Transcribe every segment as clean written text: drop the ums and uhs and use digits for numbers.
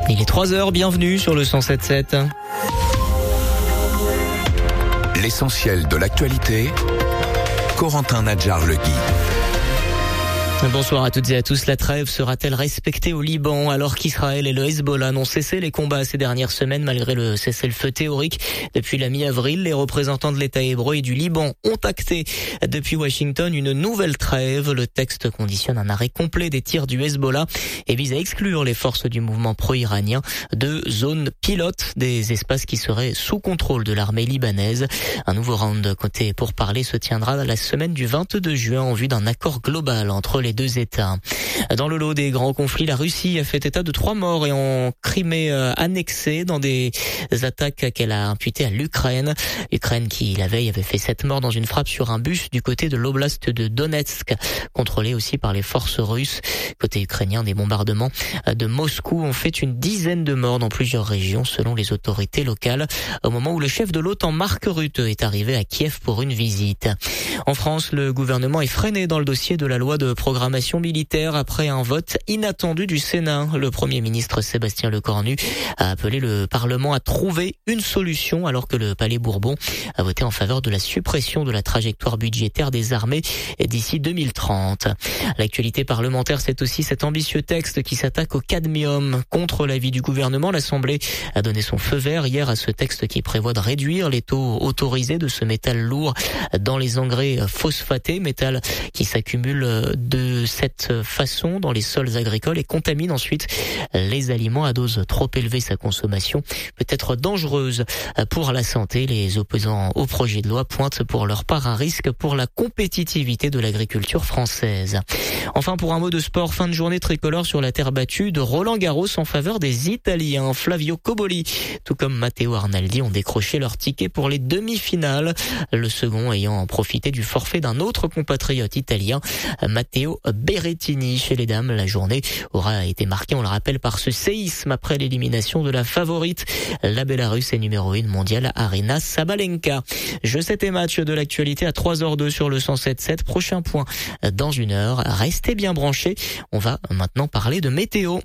Il est 3h, bienvenue sur le 107.7. L'essentiel de l'actualité, Corentin Nadjar-Legui. Bonsoir à toutes et à tous. La trêve sera-t-elle respectée au Liban alors qu'Israël et le Hezbollah n'ont cessé les combats ces dernières semaines malgré le cessez-le-feu théorique depuis la mi-avril? Les représentants de l'État hébreu et du Liban ont acté depuis Washington une nouvelle trêve. Le texte conditionne un arrêt complet des tirs du Hezbollah et vise à exclure les forces du mouvement pro-iranien de zones pilotes des espaces qui seraient sous contrôle de l'armée libanaise. Un nouveau round côté pourparlers se tiendra la semaine du 22 juin en vue d'un accord global entre les deux États. Dans le lot des grands conflits, la Russie a fait état de 3 morts et en Crimée annexée dans des attaques qu'elle a imputées à l'Ukraine. L'Ukraine qui, la veille, avait fait 7 morts dans une frappe sur un bus du côté de l'oblast de Donetsk, contrôlé aussi par les forces russes. Côté ukrainien, des bombardements de Moscou ont fait une dizaine de morts dans plusieurs régions selon les autorités locales, au moment où le chef de l'OTAN, Mark Rutte, est arrivé à Kiev pour une visite. En France, le gouvernement est freiné dans le dossier de la loi de programmation militaire après un vote inattendu du Sénat. Le Premier ministre Sébastien Lecornu a appelé le Parlement à trouver une solution alors que le Palais Bourbon a voté en faveur de la suppression de la trajectoire budgétaire des armées d'ici 2030. L'actualité parlementaire, c'est aussi cet ambitieux texte qui s'attaque au cadmium. Contre l'avis du gouvernement, l'Assemblée a donné son feu vert hier à ce texte qui prévoit de réduire les taux autorisés de ce métal lourd dans les engrais phosphatés, métal qui s'accumule de cette façon dans les sols agricoles et contamine ensuite les aliments à dose trop élevée. Sa consommation peut être dangereuse pour la santé. Les opposants au projet de loi pointent pour leur part un risque pour la compétitivité de l'agriculture française. Enfin, pour un mot de sport, fin de journée tricolore sur la terre battue de Roland-Garros en faveur des Italiens. Flavio Cobolli, tout comme Matteo Arnaldi, ont décroché leur ticket pour les demi-finales. Le second ayant profité du forfait d'un autre compatriote italien, Matteo Berrettini. Chez les dames, la journée aura été marquée, on le rappelle, par ce séisme après l'élimination de la favorite, la Bélarusse et numéro 1 mondiale Aryna Sabalenka. Jeux 7 et match de l'actualité à 3h02 sur le 107.7. Prochain point dans 1 heure. Restez bien branchés. On va maintenant parler de météo.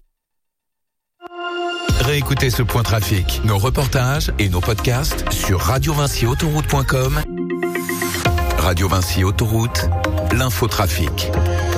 Réécoutez ce point trafic, nos reportages et nos podcasts sur radiovincyautoroute.com. Radio Vinci Autoroute, l'infotrafic.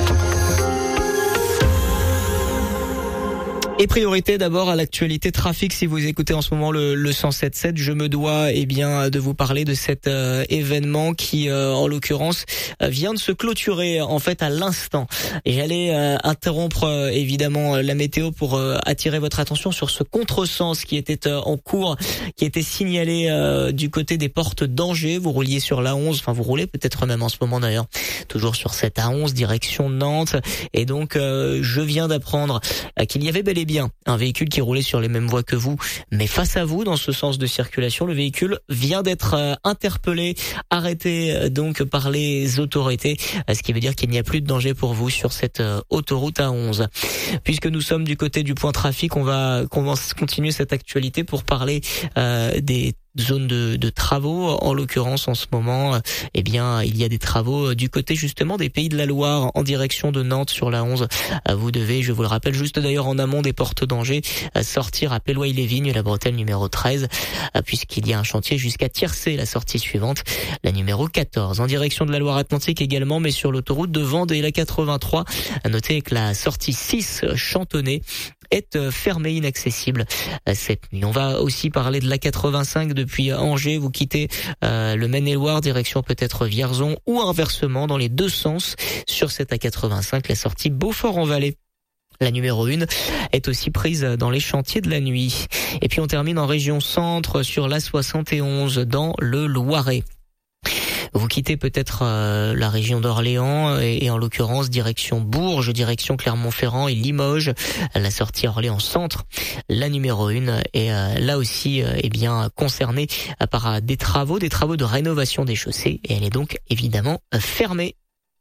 Et priorité d'abord à l'actualité trafic. Si vous écoutez en ce moment le 107.7, je me dois de vous parler de cet événement qui en l'occurrence vient de se clôturer en fait à l'instant. Et j'allais interrompre évidemment la météo pour attirer votre attention sur ce contresens qui était en cours, qui était signalé du côté des portes d'Angers. Vous rouliez sur l'A11, enfin vous roulez peut-être même en ce moment d'ailleurs, toujours sur cette A11 direction Nantes. Et donc je viens d'apprendre qu'il y avait bel et bien un véhicule qui roulait sur les mêmes voies que vous, mais face à vous dans ce sens de circulation. Le véhicule vient d'être interpellé, arrêté donc par les autorités, ce qui veut dire qu'il n'y a plus de danger pour vous sur cette autoroute A11. Puisque nous sommes du côté du point trafic, on va continuer cette actualité pour parler des zone de travaux. En l'occurrence, en ce moment, il y a des travaux du côté justement des Pays de la Loire en direction de Nantes sur la 11. Vous devez, je vous le rappelle, juste d'ailleurs en amont des portes d'Angers, sortir à Péloy-les-Vignes, la bretelle numéro 13, puisqu'il y a un chantier jusqu'à Tiercé, la sortie suivante, la numéro 14. En direction de la Loire-Atlantique également, mais sur l'autoroute de Vendée, la 83. Notez que la sortie 6 Chantonnay est fermée, inaccessible cette nuit. On va aussi parler de la 85 depuis Angers. Vous quittez le Maine-et-Loire, direction peut-être Vierzon, ou inversement dans les deux sens sur cette A85, la sortie Beaufort-en-Vallée. La numéro 1 est aussi prise dans les chantiers de la nuit. Et puis on termine en région centre sur la 71 dans le Loiret. Vous quittez peut-être la région d'Orléans et en l'occurrence direction Bourges, direction Clermont-Ferrand et Limoges. La sortie Orléans Centre, la numéro 1 est là aussi concernée par des travaux de rénovation des chaussées et elle est donc évidemment fermée.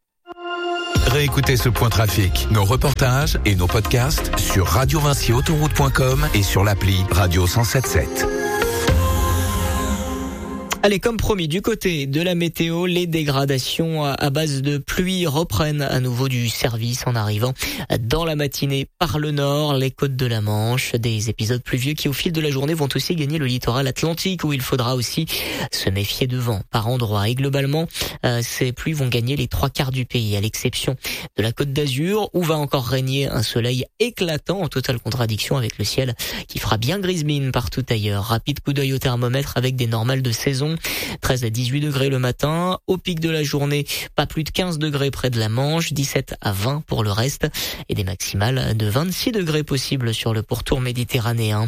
Réécoutez ce point trafic, nos reportages et nos podcasts sur radiovincyautoroute.com et sur l'appli Radio 107.7. Allez, comme promis, du côté de la météo, les dégradations à base de pluie reprennent à nouveau du service en arrivant dans la matinée par le nord, les côtes de la Manche. Des épisodes pluvieux qui au fil de la journée vont aussi gagner le littoral atlantique où il faudra aussi se méfier de vent par endroits. Et globalement, ces pluies vont gagner les 3/4 du pays, à l'exception de la Côte d'Azur où va encore régner un soleil éclatant en totale contradiction avec le ciel qui fera bien grise mine partout ailleurs. Rapide coup d'œil au thermomètre avec des normales de saison. 13 à 18 degrés le matin. Au pic de la journée, pas plus de 15 degrés près de la Manche, 17 à 20 pour le reste et des maximales de 26 degrés possibles sur le pourtour méditerranéen.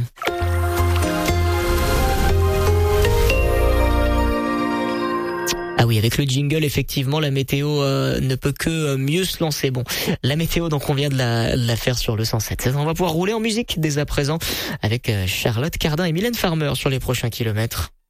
Ah oui, avec le jingle, effectivement, la météo ne peut que mieux se lancer. Bon, la météo, donc on vient de la faire sur le 107. On va pouvoir rouler en musique dès à présent avec Charlotte Cardin et Mylène Farmer sur les prochains kilomètres.